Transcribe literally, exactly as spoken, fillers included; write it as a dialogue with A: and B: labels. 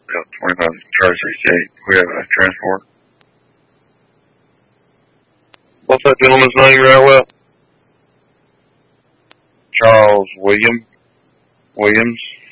A: Yeah, twenty-five Charlie sixty-eight. We have a transport.
B: What's that gentleman's name right well?
A: Charles William Williams.